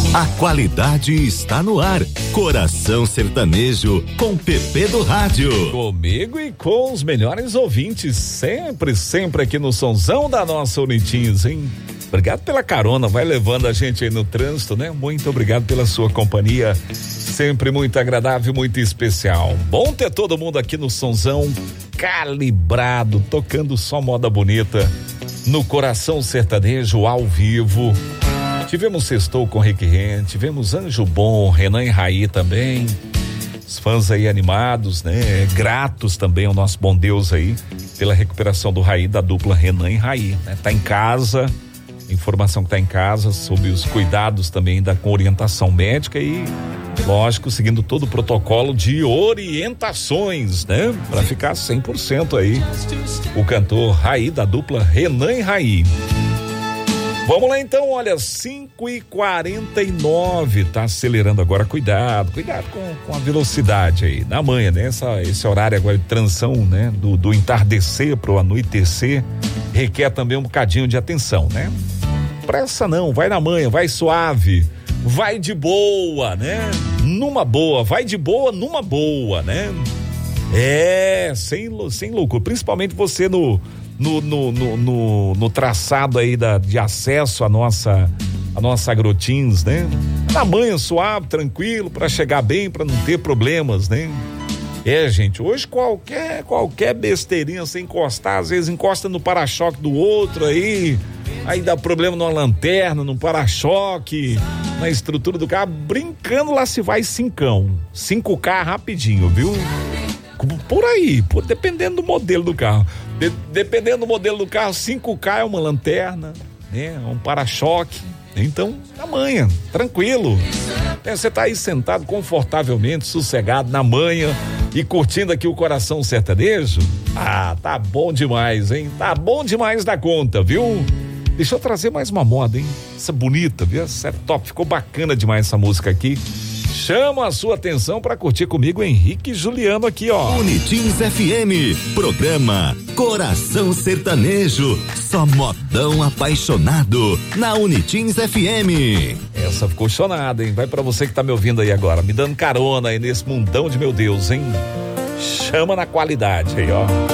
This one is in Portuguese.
A qualidade está no ar. Coração Sertanejo com Pepe do Rádio. Comigo e com os melhores ouvintes, sempre aqui no sonzão da nossa Unitins, hein? Obrigado pela carona, vai levando a gente aí no trânsito, né? Muito obrigado pela sua companhia, sempre muito agradável, muito especial. Bom ter todo mundo aqui no sonzão, calibrado, tocando só moda bonita, no Coração Sertanejo ao vivo. Tivemos Sextou com Rick Ren, tivemos Anjo Bom, Renan e Raí também. Os fãs aí animados, né? Gratos também ao nosso bom Deus aí pela recuperação do Raí, da dupla Renan e Raí, né? Tá em casa, informação que tá em casa, sob os cuidados também com orientação médica e, lógico, seguindo todo o protocolo de orientações, né? Pra ficar 100% aí o cantor Raí, da dupla Renan e Raí. Vamos lá então, olha, 5h49, tá acelerando agora, cuidado com a velocidade aí, na manhã, né? Esse horário agora de transição, né? Do entardecer pro anoitecer, requer também um bocadinho de atenção, né? Pressa não, vai na manhã, vai suave, vai de boa, né? Numa boa, vai de boa, numa boa, né? Sem loucura, principalmente você no traçado aí de acesso à nossa Agrotins, né? Na manhã, suave, tranquilo, para chegar bem, para não ter problemas, né? Gente, hoje qualquer besteirinha você encostar, às vezes encosta no para-choque do outro aí dá problema numa lanterna, no para-choque, na estrutura do carro, brincando lá se vai 5K rapidinho, viu? Por aí, dependendo do modelo do carro. Dependendo do modelo do carro, 5K é uma lanterna, né? Um para-choque. Então, na manhã, tranquilo. Você tá aí sentado confortavelmente, sossegado na manhã e curtindo aqui o Coração Sertanejo. Tá bom demais, hein? Tá bom demais da conta, viu? Deixa eu trazer mais uma moda, hein? Essa bonita, viu? Essa é top, ficou bacana demais essa música aqui. Chama a sua atenção para curtir comigo, Henrique e Juliano aqui, ó. Unitins FM, programa Coração Sertanejo, só modão apaixonado na Unitins FM. Essa ficou chonada, hein? Vai para você que tá me ouvindo aí agora, me dando carona aí nesse mundão de meu Deus, hein? Chama na qualidade aí, ó.